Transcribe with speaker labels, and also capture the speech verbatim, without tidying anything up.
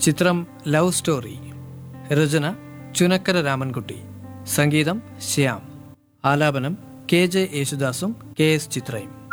Speaker 1: ചിത്രം love story. രചന ചുനക്കര രാമൻകുട്ടി. സംഗീതം ശ്യാം. ആലാപനം കെ ജെ യേശുദാസും കെ എസ് ചിത്രയും.